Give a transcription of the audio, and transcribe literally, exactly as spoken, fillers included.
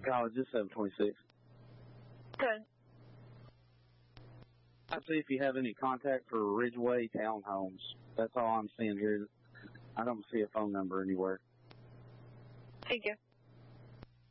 College is seven twenty-six. Good. I'll see if you have any contact for Ridgeway Townhomes. That's all I'm seeing here. I don't see a phone number anywhere. Thank you.